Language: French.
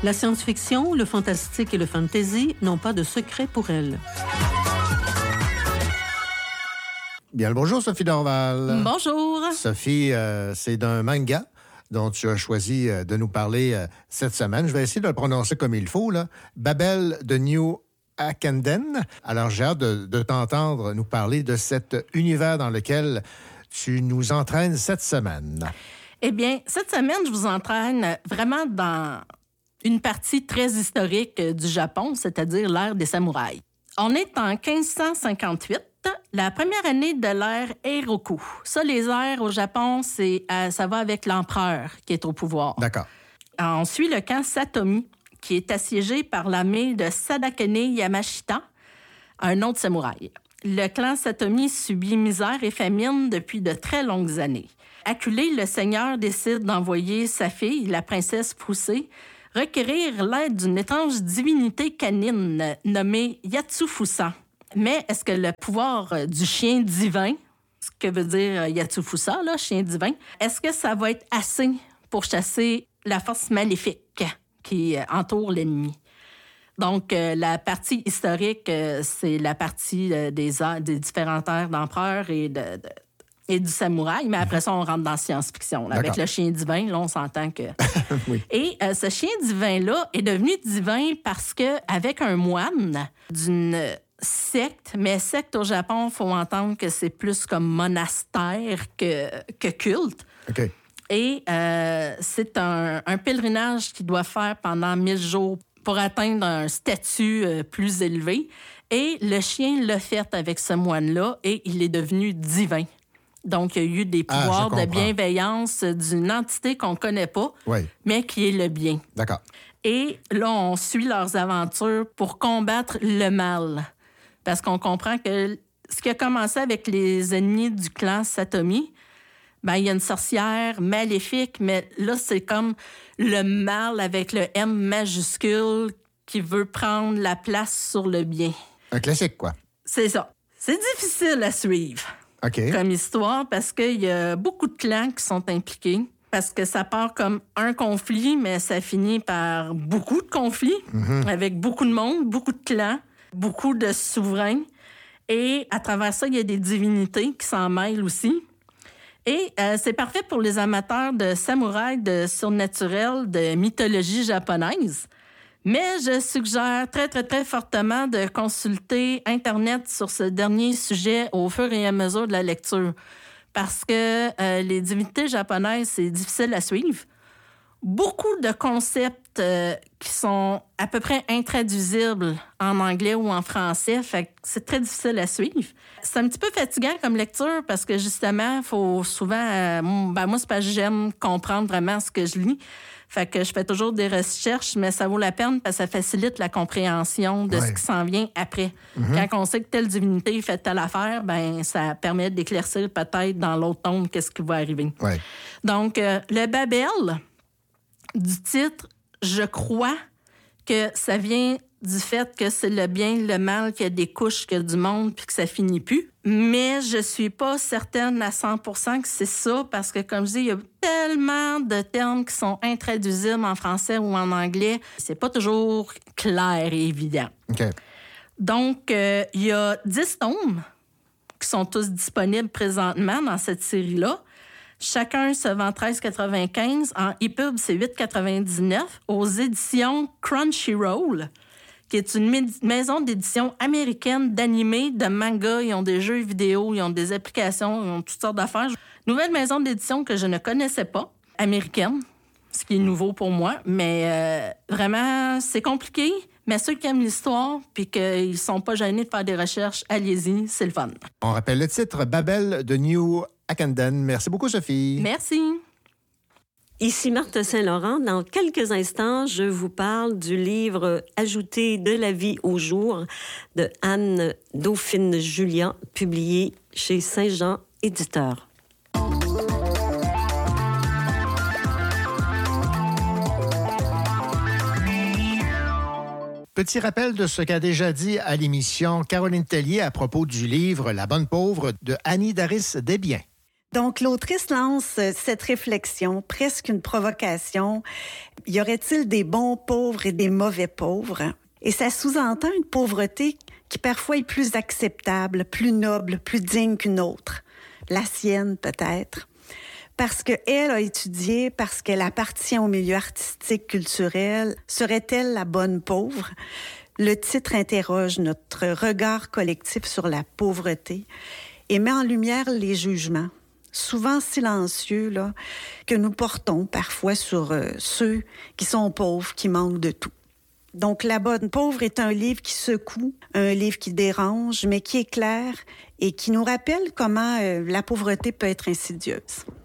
La science-fiction, le fantastique et le fantasy n'ont pas de secret pour elle. Bien le bonjour, Sophie Dorval. Bonjour. Sophie, c'est d'un manga dont tu as choisi de nous parler cette semaine. Je vais essayer de le prononcer comme il faut, là. Babel de New Akenden. Alors, j'ai hâte de t'entendre nous parler de cet univers dans lequel tu nous entraînes cette semaine. Eh bien, cette semaine, je vous entraîne vraiment dans une partie très historique du Japon, c'est-à-dire l'ère des samouraïs. On est en 1558, la première année de l'ère Heiroku. Ça, les ères au Japon, ça va avec l'empereur qui est au pouvoir. D'accord. On suit le camp Satomi, qui est assiégé par l'armée de Sadakane Yamashita, un autre samouraï. Le clan Satomi subit misère et famine depuis de très longues années. Acculé, le seigneur décide d'envoyer sa fille, la princesse Fusée, requérir l'aide d'une étrange divinité canine nommée Yatsufusa. Mais est-ce que le pouvoir du chien divin, ce que veut dire Yatsufusa, là, chien divin, est-ce que ça va être assez pour chasser la force maléfique qui entoure l'ennemi? Donc, la partie historique, c'est la partie des différentes ères d'empereurs et du samouraï, mais après ça, on rentre dans la science-fiction. Là, avec le chien divin, là, on s'entend que... Oui. Et ce chien divin-là est devenu divin parce qu'avec un moine d'une secte, mais secte au Japon, il faut entendre que c'est plus comme monastère que culte. OK. Et c'est un pèlerinage qu'il doit faire pendant 1000 jours pour atteindre un statut plus élevé. Et le chien l'a fait avec ce moine-là et il est devenu divin. Donc, il y a eu des pouvoirs de bienveillance d'une entité qu'on ne connaît pas, mais qui est le bien. D'accord. Et là, on suit leurs aventures pour combattre le mal. Parce qu'on comprend que ce qui a commencé avec les ennemis du clan Satomi, il y a une sorcière maléfique, mais là, c'est comme le mal avec le M majuscule qui veut prendre la place sur le bien. Un classique, quoi. C'est ça. C'est difficile à suivre. OK. Comme histoire, parce qu'il y a beaucoup de clans qui sont impliqués, parce que ça part comme un conflit, mais ça finit par beaucoup de conflits, avec beaucoup de monde, beaucoup de clans, beaucoup de souverains. Et à travers ça, il y a des divinités qui s'en mêlent aussi. Et c'est parfait pour les amateurs de samouraïs, de surnaturel, de mythologie japonaise. Mais je suggère très, très, très fortement de consulter Internet sur ce dernier sujet au fur et à mesure de la lecture. Parce que les divinités japonaises, c'est difficile à suivre. Beaucoup de concepts qui sont à peu près intraduisibles en anglais ou en français, fait que c'est très difficile à suivre. C'est un petit peu fatigant comme lecture parce que justement, il faut souvent... moi, c'est parce que j'aime comprendre vraiment ce que je lis. Fait que je fais toujours des recherches, mais ça vaut la peine parce que ça facilite la compréhension de ce qui s'en vient après. Quand on sait que telle divinité fait telle affaire, ça permet d'éclaircir peut-être dans l'autre tombe qu'est-ce qui va arriver. Ouais. Donc, le Babel, du titre, je crois que ça vient du fait que c'est le bien, le mal, qu'il y a des couches, qu'il y a du monde, puis que ça finit plus. Mais je suis pas certaine à 100% que c'est ça, parce que, comme je dis, il y a tellement de termes qui sont intraduisibles en français ou en anglais. C'est pas toujours clair et évident. OK. Donc, il y a 10 tomes qui sont tous disponibles présentement dans cette série-là. Chacun se vend 13,95. En EPUB, c'est 8,99. Aux éditions Crunchyroll, qui est une maison d'édition américaine d'animés, de manga. Ils ont des jeux vidéo, ils ont des applications, ils ont toutes sortes d'affaires. Nouvelle maison d'édition que je ne connaissais pas, américaine, ce qui est nouveau pour moi. Mais vraiment, c'est compliqué. Mais ceux qui aiment l'histoire puis qu'ils ne sont pas gênés de faire des recherches, allez-y, c'est le fun. On rappelle le titre, Babel de New Akenden. Merci beaucoup, Sophie. Merci. Ici Marthe Saint-Laurent. Dans quelques instants, je vous parle du livre « Ajouter de la vie au jour » de Anne Dauphine-Julien, publié chez Saint-Jean Éditeur. Petit rappel de ce qu'a déjà dit à l'émission Caroline Tellier à propos du livre « La bonne pauvre » de Annie Daris Desbiens. Donc, l'autrice lance cette réflexion, presque une provocation. Y aurait-il des bons pauvres et des mauvais pauvres? Et ça sous-entend une pauvreté qui parfois est plus acceptable, plus noble, plus digne qu'une autre. La sienne, peut-être. Parce qu'elle a étudié, parce qu'elle appartient au milieu artistique, culturel. Serait-elle la bonne pauvre? Le titre interroge notre regard collectif sur la pauvreté et met en lumière les jugements, souvent silencieux, là, que nous portons parfois sur ceux qui sont pauvres, qui manquent de tout. Donc, La bonne pauvre est un livre qui secoue, un livre qui dérange, mais qui éclaire et qui nous rappelle comment la pauvreté peut être insidieuse.